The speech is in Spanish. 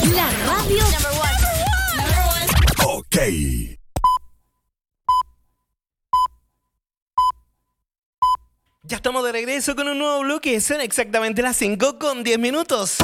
La radio Number one. Ok. Ya estamos de regreso con un nuevo bloque. Son exactamente las 5:10.